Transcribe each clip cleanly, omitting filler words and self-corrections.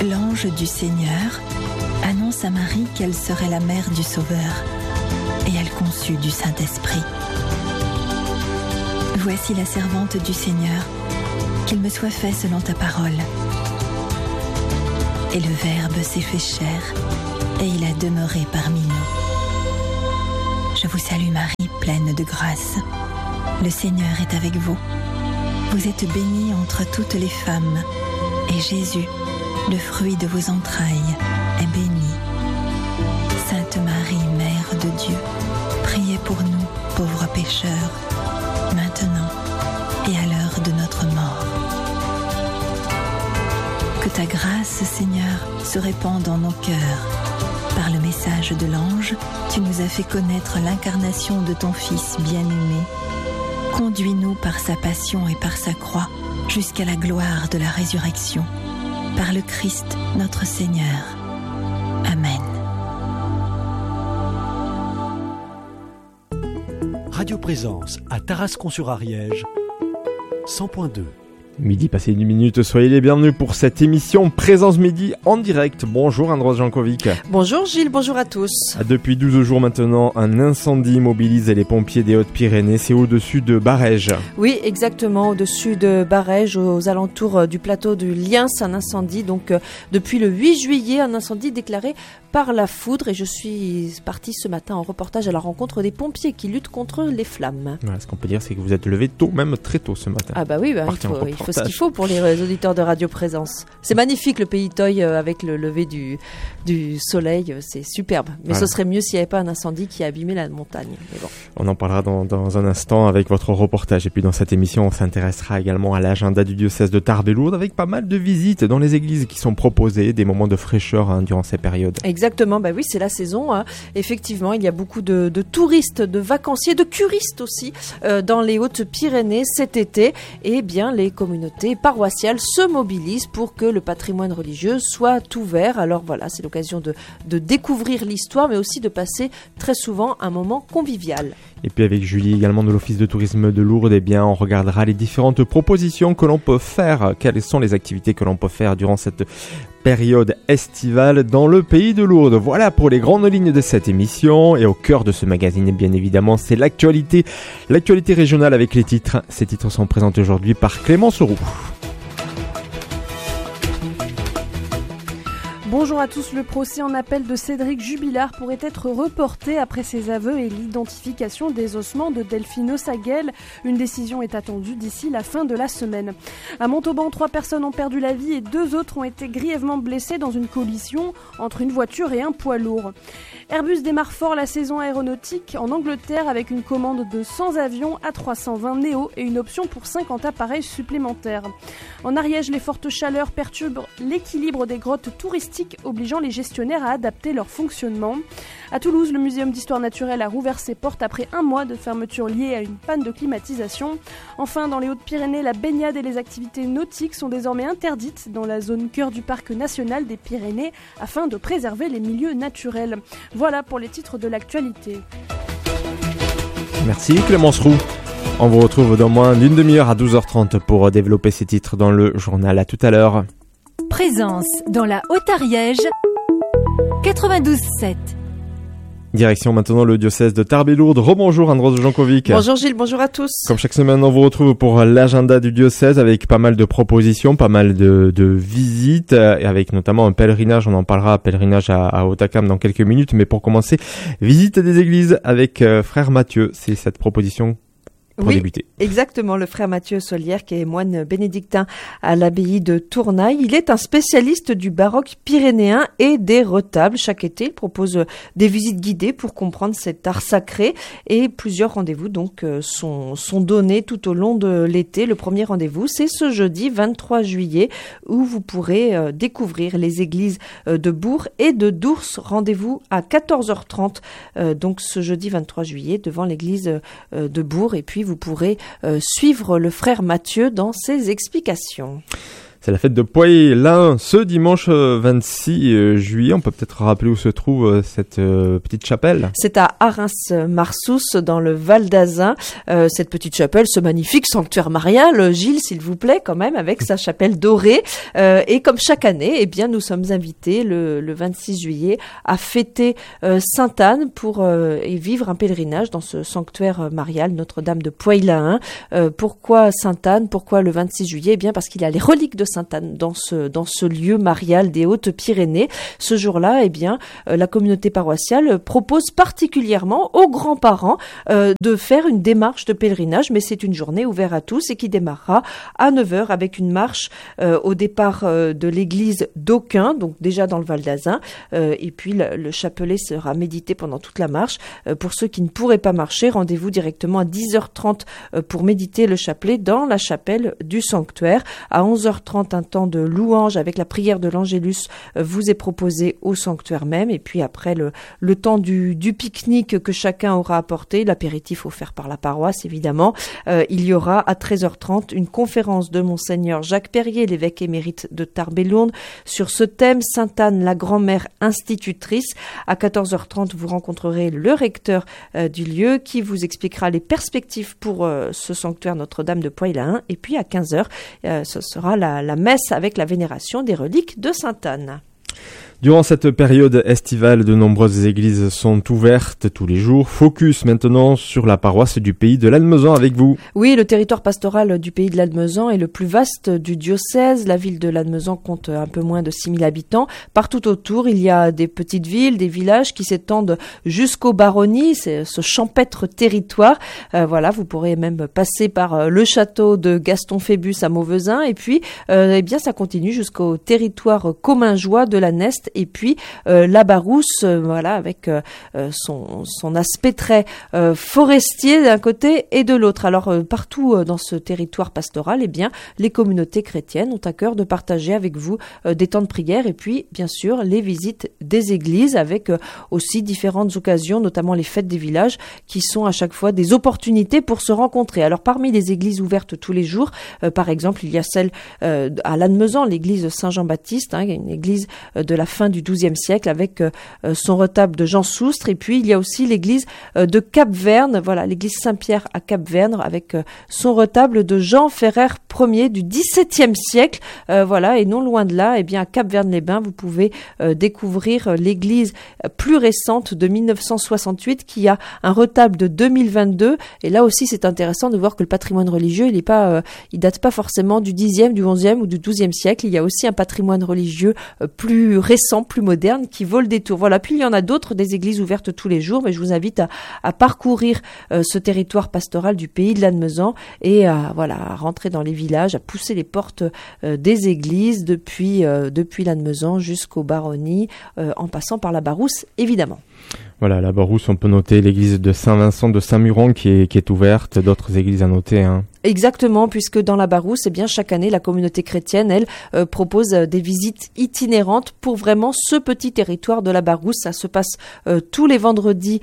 L'ange du Seigneur annonce à Marie qu'elle serait la mère du Sauveur, et elle conçut du Saint-Esprit. Voici la servante du Seigneur, qu'il me soit fait selon ta parole. Et le Verbe s'est fait chair, et il a demeuré parmi nous. Je vous salue Marie, pleine de grâce. Le Seigneur est avec vous. Vous êtes bénie entre toutes les femmes, et Jésus, le fruit de vos entrailles, est béni. Sainte Marie, Mère de Dieu, priez pour nous, pauvres pécheurs, maintenant et à l'heure de notre mort. Que ta grâce, Seigneur, se répande dans nos cœurs. Par le message de l'ange, tu nous as fait connaître l'incarnation de ton Fils bien-aimé. Conduis-nous par sa passion et par sa croix jusqu'à la gloire de la résurrection. Par le Christ, notre Seigneur. Amen. Radio Présence à Tarascon-sur-Ariège, 100.2. Midi passé 1 minute, soyez les bienvenus pour cette émission Présence Midi en direct. Bonjour Andros Jankovic. Bonjour Gilles, bonjour à tous. Depuis 12 jours maintenant, un incendie mobilise les pompiers des Hautes-Pyrénées, c'est au-dessus de Barèges. Oui, exactement, au-dessus de Barèges, aux alentours du plateau du Liens, un incendie, donc depuis le 8 juillet, un incendie déclaré par la foudre, et je suis partie ce matin en reportage à la rencontre des pompiers qui luttent contre les flammes. Voilà, ce qu'on peut dire, c'est que vous êtes levé tôt, même très tôt ce matin. Ah bah oui, il faut ce qu'il faut pour les auditeurs de Radio Présence. C'est magnifique le pays Toy avec le lever du soleil, c'est superbe. Mais ce serait mieux s'il n'y avait pas un incendie qui a abîmé la montagne. Mais bon. On en parlera dans un instant avec votre reportage. Et puis dans cette émission, on s'intéressera également à l'agenda du diocèse de Tarbes et Lourdes avec pas mal de visites dans les églises qui sont proposées, des moments de fraîcheur durant ces périodes. Exactement, bah oui, c'est la saison. Effectivement, il y a beaucoup de touristes, de vacanciers, de curistes aussi dans les Hautes-Pyrénées cet été. Et bien, les communautés paroissiales se mobilisent pour que le patrimoine religieux soit ouvert. Alors voilà, c'est l'occasion de découvrir l'histoire, mais aussi de passer très souvent un moment convivial. Et puis avec Julie également de l'Office de tourisme de Lourdes, eh bien on regardera les différentes propositions que l'on peut faire. Quelles sont les activités que l'on peut faire durant cette période estivale dans le pays de Lourdes. Voilà pour les grandes lignes de cette émission. Et au cœur de ce magazine, bien évidemment, c'est l'actualité régionale avec les titres. Ces titres sont présentés aujourd'hui par Clémence Roux. Bonjour à tous, le procès en appel de Cédric Jubilard pourrait être reporté après ses aveux et l'identification des ossements de Delphine Ossaguel. Une décision est attendue d'ici la fin de la semaine. À Montauban, 3 personnes ont perdu la vie et 2 autres ont été grièvement blessées dans une collision entre une voiture et un poids lourd. Airbus démarre fort la saison aéronautique en Angleterre avec une commande de 100 avions A320 Neo et une option pour 50 appareils supplémentaires. En Ariège, les fortes chaleurs perturbent l'équilibre des grottes touristiques, obligeant les gestionnaires à adapter leur fonctionnement. À Toulouse, le Muséum d'Histoire Naturelle a rouvert ses portes après 1 mois de fermeture liée à une panne de climatisation. Enfin, dans les Hautes-Pyrénées, la baignade et les activités nautiques sont désormais interdites dans la zone cœur du parc national des Pyrénées afin de préserver les milieux naturels. Voilà pour les titres de l'actualité. Merci Clémence Roux. On vous retrouve dans moins d'une demi-heure à 12h30 pour développer ces titres dans le journal. À tout à l'heure. Présence dans la Haute-Ariège, 92.7. Direction maintenant le diocèse de Tarbes et Lourdes. Rebonjour Andros Jankovic. Bonjour Gilles, bonjour à tous. Comme chaque semaine, on vous retrouve pour l'agenda du diocèse avec pas mal de propositions, pas mal de visites, et avec notamment un pèlerinage. On en parlera, pèlerinage à Hautacam dans quelques minutes. Mais pour commencer, visite des églises avec frère Mathieu. C'est cette proposition pour débuter. Exactement, le frère Mathieu Solière qui est moine bénédictin à l'abbaye de Tournaille. Il est un spécialiste du baroque pyrénéen et des retables. Chaque été, il propose des visites guidées pour comprendre cet art sacré et plusieurs rendez-vous donc sont donnés tout au long de l'été. Le premier rendez-vous, c'est ce jeudi 23 juillet où vous pourrez découvrir les églises de Bourg et de Dours. Rendez-vous à 14h30 donc ce jeudi 23 juillet devant l'église de Bourg, et puis vous pourrez suivre le frère Mathieu dans ses explications. C'est la fête de Poix-l'Ain ce dimanche 26 juillet. On peut peut-être rappeler où se trouve cette petite chapelle. C'est à Arins-Marsous, dans le Val d'Azun. Cette petite chapelle, ce magnifique sanctuaire marial, Gilles, s'il vous plaît, quand même, avec sa chapelle dorée. Et comme chaque année, eh bien, nous sommes invités le 26 juillet à fêter Sainte-Anne pour et vivre un pèlerinage dans ce sanctuaire marial Notre-Dame de Poix-l'Ain. Pourquoi Sainte-Anne? Pourquoi le 26 juillet? Eh bien, parce qu'il y a les reliques de Sainte-Anne dans ce lieu marial des Hautes-Pyrénées. Ce jour-là, eh bien, la communauté paroissiale propose particulièrement aux grands-parents de faire une démarche de pèlerinage, mais c'est une journée ouverte à tous et qui démarrera à 9h avec une marche au départ de l'église d'Aucun, donc déjà dans le Val d'Azun, et puis le chapelet sera médité pendant toute la marche. Pour ceux qui ne pourraient pas marcher, rendez-vous directement à 10h30 pour méditer le chapelet dans la chapelle du sanctuaire. À 11h30, un temps de louange avec la prière de l'Angélus vous est proposé au sanctuaire même, et puis après le temps du pique-nique que chacun aura apporté, l'apéritif offert par la paroisse évidemment, il y aura à 13h30 une conférence de Monseigneur Jacques Perrier, l'évêque émérite de Tarbes-et-Lourdes, sur ce thème Sainte-Anne, la grand-mère institutrice. À 14h30, vous rencontrerez le recteur du lieu qui vous expliquera les perspectives pour ce sanctuaire Notre-Dame de Poix-l'Ain, et puis à 15h, ce sera la messe avec la vénération des reliques de Sainte-Anne. Durant cette période estivale, de nombreuses églises sont ouvertes tous les jours. Focus maintenant sur la paroisse du Pays de Lannemezan avec vous. Oui, le territoire pastoral du Pays de Lannemezan est le plus vaste du diocèse. La ville de Lannemezan compte un peu moins de 6000 habitants. Partout autour, il y a des petites villes, des villages qui s'étendent jusqu'aux baronnies. C'est ce champêtre territoire. Voilà, vous pourrez même passer par le château de Gaston Phébus à Mauvezin. Et puis, eh bien, ça continue jusqu'au territoire commingeois de la Neste. Et puis la Barousse, voilà, avec son aspect très forestier d'un côté et de l'autre. Alors partout dans ce territoire pastoral, eh bien, les communautés chrétiennes ont à cœur de partager avec vous des temps de prière et puis bien sûr les visites des églises avec aussi différentes occasions, notamment les fêtes des villages qui sont à chaque fois des opportunités pour se rencontrer. Alors parmi les églises ouvertes tous les jours, par exemple, il y a celle à Lannemezan, l'église Saint-Jean-Baptiste, une église de la fin du XIIe siècle avec son retable de Jean Soustre, et puis il y a aussi l'église de Cap-Verne, voilà, l'église Saint-Pierre à Cap-Verne avec son retable de Jean Ferrer Ier du XVIIe siècle, voilà, et non loin de là, eh bien à Cap-Verne-les-Bains, vous pouvez découvrir l'église plus récente de 1968 qui a un retable de 2022, et là aussi c'est intéressant de voir que le patrimoine religieux, il date pas forcément du Xe, du XIe ou du XIIe siècle, il y a aussi un patrimoine religieux plus récent, plus moderne, qui vaut le détour. Voilà. Puis il y en a d'autres, des églises ouvertes tous les jours, mais je vous invite à parcourir ce territoire pastoral du Pays de Lannemezan et à rentrer dans les villages, à pousser les portes des églises depuis Lannemezan jusqu'aux baronnies, en passant par la Barousse, évidemment. Voilà, la Barousse, on peut noter l'église de Saint-Vincent de Saint-Muron qui est ouverte, d'autres églises à noter, hein. Exactement, puisque dans la Barousse, eh bien, chaque année, la communauté chrétienne, elle, propose des visites itinérantes pour vraiment ce petit territoire de la Barousse. Ça se passe tous les vendredis,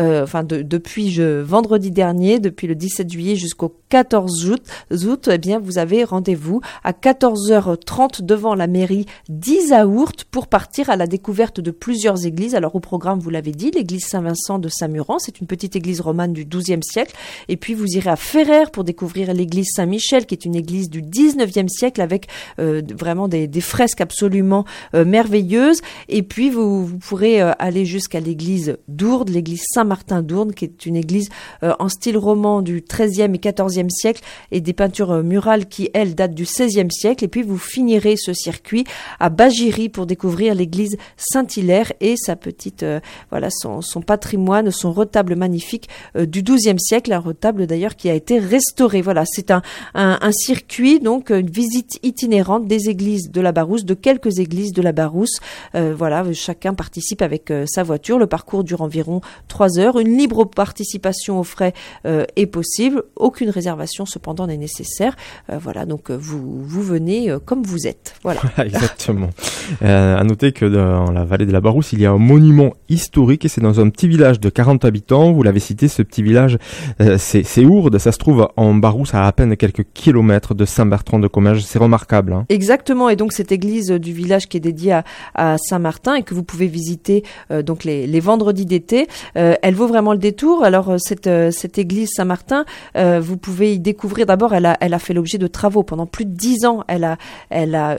depuis vendredi dernier, depuis le 17 juillet jusqu'au 14 août, eh bien, vous avez rendez-vous à 14h30 devant la mairie d'Izaourt pour partir à la découverte de plusieurs églises. Alors, au programme, vous l'avez dit, l'église Saint-Vincent de Saint-Muron, c'est une petite église romane du XIIe siècle. Et puis, vous irez à Ferrer pour découvrir l'église Saint-Michel, qui est une église du 19e siècle avec vraiment des fresques absolument merveilleuses. Et puis, vous pourrez aller jusqu'à l'église d'Ourdes, l'église Saint-Martin d'Ourdes, qui est une église en style roman du 13e et 14e siècle et des peintures murales qui, elles, datent du 16e siècle. Et puis, vous finirez ce circuit à Bagiry pour découvrir l'église Saint-Hilaire et sa petite, son patrimoine, son retable magnifique du 12e siècle, un retable d'ailleurs qui a été restauré. Voilà, c'est un circuit, donc une visite itinérante des églises de la Barousse, de quelques églises de la Barousse. Chacun participe avec sa voiture. Le parcours dure environ 3 heures. Une libre participation aux frais est possible. Aucune réservation cependant n'est nécessaire. Donc vous venez comme vous êtes. Voilà. Exactement. À noter que dans la vallée de la Barousse, il y a un monument historique historique et c'est dans un petit village de 40 habitants. Vous l'avez cité, ce petit village, c'est Ourde. Ça se trouve en Barousse, à peine quelques kilomètres de Saint-Bertrand-de-Comminges. C'est remarquable. Hein. Exactement. Et donc cette église du village qui est dédiée à Saint-Martin et que vous pouvez visiter donc les vendredis d'été, elle vaut vraiment le détour. Alors cette église Saint-Martin, vous pouvez y découvrir. D'abord, elle a fait l'objet de travaux pendant plus de 10 ans. Elle a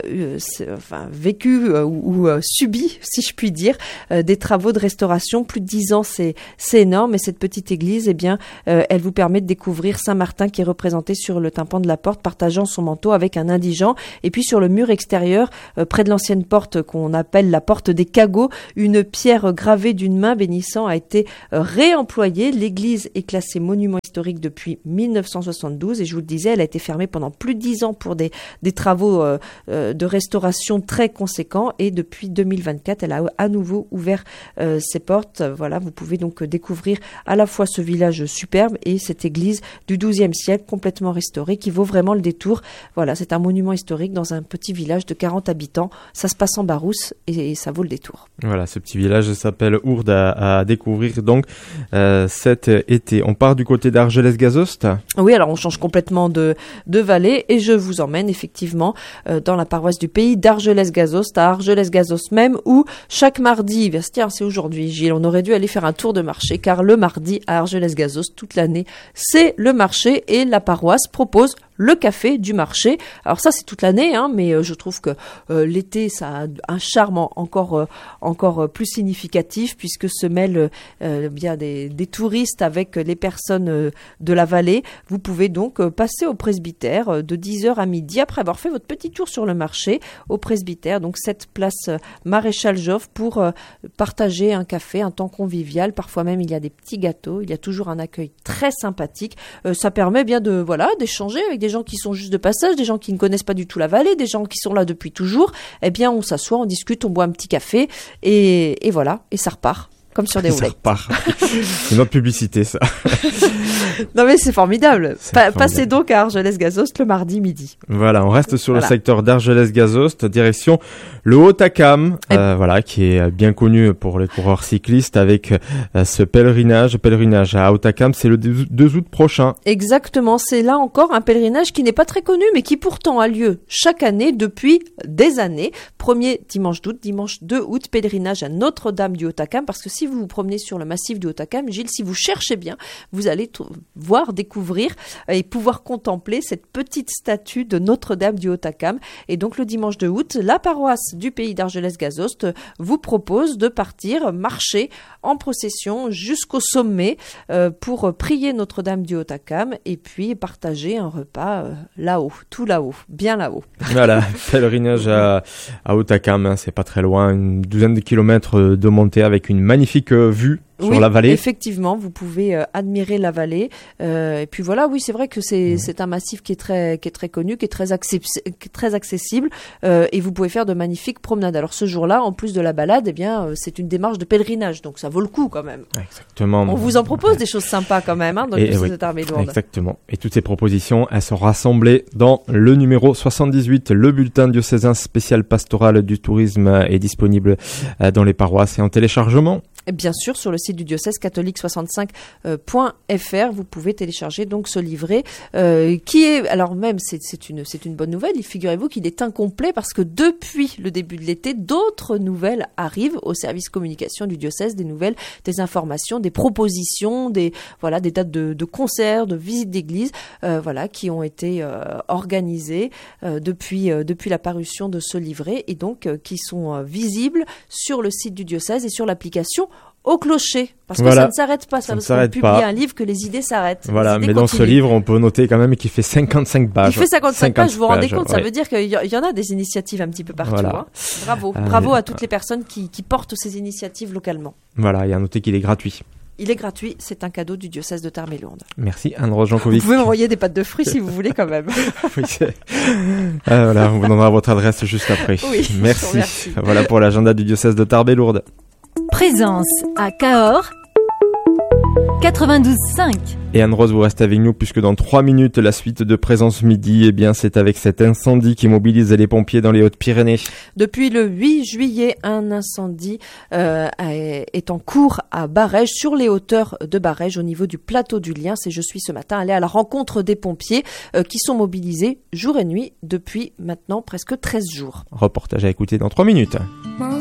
vécu ou subi, si je puis dire, des travaux de restauration. Plus de 10 ans, c'est énorme. Et cette petite église, eh bien, elle vous permet de découvrir Saint-Martin qui est représenté sur le tympan de la porte, partageant son manteau avec un indigent. Et puis sur le mur extérieur, près de l'ancienne porte qu'on appelle la porte des cagots, une pierre gravée d'une main bénissant a été réemployée. L'église est classée monument historique depuis 1972 et je vous le disais, elle a été fermée pendant plus de 10 ans pour des travaux de restauration très conséquents et depuis 2024, elle a à nouveau ouvert ses portes. Voilà, vous pouvez donc découvrir à la fois ce village superbe et cette église du XIIe siècle complètement restaurée qui vaut vraiment le détour. Voilà, c'est un monument historique dans un petit village de 40 habitants. Ça se passe en Barousse et ça vaut le détour. Voilà, ce petit village s'appelle Ourde à découvrir donc cet été. On part du côté d'Argelès-Gazost. Oui, alors on change complètement de vallée et je vous emmène effectivement dans la paroisse du pays d'Argelès-Gazost, à Argelès-Gazost même, où chaque mardi, tiens, c'est aujourd'hui, Gilles, on aurait dû aller faire un tour de marché, car le mardi à Argelès-Gazost, toute l'année, c'est le marché et la paroisse propose le café du marché. Alors ça, c'est toute l'année, hein, mais je trouve que l'été, ça a un charme encore plus significatif puisque se mêlent bien des touristes avec les personnes de la vallée. Vous pouvez donc passer au presbytère de 10h à midi après avoir fait votre petit tour sur le marché au presbytère, donc cette place Maréchal Joffre pour partager un café, un temps convivial. Parfois même, il y a des petits gâteaux, il y a toujours un accueil très sympathique. Ça permet bien d'échanger avec des gens qui sont juste de passage, des gens qui ne connaissent pas du tout la vallée, des gens qui sont là depuis toujours. Eh bien, on s'assoit, on discute, on boit un petit café et voilà, et ça repart. Comme sur des roulettes. Ça repart. C'est notre publicité, ça. Non mais c'est formidable. Passez donc à Argelès-Gazost le mardi midi. Voilà, on reste sur le secteur d'Argelès-Gazost, direction le Haut-Acam, voilà, qui est bien connu pour les coureurs cyclistes avec ce pèlerinage à Haut-Acam, c'est le 2 août prochain. Exactement, c'est là encore un pèlerinage qui n'est pas très connu, mais qui pourtant a lieu chaque année depuis des années. Premier dimanche d'août, dimanche 2 août, pèlerinage à Notre-Dame du Haut-Acam, parce que si vous vous promenez sur le massif du Haut-Acam, Gilles, si vous cherchez bien, vous allez découvrir et pouvoir contempler cette petite statue de Notre-Dame du Haut-Acam. Et donc le dimanche 2 août, la paroisse du pays d'Argelès-Gazost vous propose de partir marcher en procession jusqu'au sommet pour prier Notre-Dame du Haut-Acam et puis partager un repas là-haut, tout là-haut, bien là-haut. Voilà, pèlerinage à Haut-Acam, hein, c'est pas très loin, une douzaine de kilomètres de montée avec une magnifique vue sur la vallée. Effectivement, vous pouvez admirer la vallée. Et puis voilà, oui, c'est vrai que c'est un massif qui est très connu, qui est très accessible. Et vous pouvez faire de magnifiques promenades. Alors ce jour-là, en plus de la balade, eh bien, c'est une démarche de pèlerinage, donc ça vaut le coup quand même. Exactement. On vous en propose des choses sympas quand même, hein, dans le diocèse de Tarbes-et-Lourdes. Exactement. Et toutes ces propositions, elles sont rassemblées dans le numéro 78. Le bulletin diocésain spécial pastoral du tourisme est disponible dans les paroisses et en téléchargement. Et bien sûr, sur le site du diocèse catholique65.fr, vous pouvez télécharger donc ce livret qui est, alors même c'est une bonne nouvelle, figurez-vous qu'il est incomplet parce que depuis le début de l'été, d'autres nouvelles arrivent au service communication du diocèse, des nouvelles, des informations, des propositions, des dates de concerts, de visites d'église, qui ont été organisées depuis la parution de ce livret et donc qui sont visibles sur le site du diocèse et sur l'application Au Clocher, parce que ça ne s'arrête pas, ça ne s'arrête pas. Publier un livre que les idées s'arrêtent. Voilà, mais dans ce livre, on peut noter quand même qu'il fait 55 pages. Il fait 55 pages, vous vous rendez compte, ça veut dire qu'il y en a des initiatives un petit peu partout. Voilà. Hein. Bravo à toutes les personnes qui portent ces initiatives localement. Voilà, et à noter qu'il est gratuit. Il est gratuit, c'est un cadeau du diocèse de Tarbes-et-Lourdes. Merci Anne-Rose Jankovic. Vous pouvez m'envoyer des pâtes de fruits si vous voulez quand même. Oui, voilà, on vous donnera votre adresse juste après. Oui, merci. Voilà pour l'agenda du diocèse de Tarbes-et-Lourdes. Présence à Cahors 92.5. Et Anne-Rose, vous restez avec nous puisque dans 3 minutes, la suite de Présence Midi, eh bien, c'est avec cet incendie qui mobilise les pompiers dans les Hautes-Pyrénées. Depuis le 8 juillet, un incendie est en cours à Barèges, sur les hauteurs de Barèges, au niveau du plateau du Liens. Et je suis ce matin allée à la rencontre des pompiers qui sont mobilisés jour et nuit depuis maintenant presque 13 jours. Reportage à écouter dans 3 minutes.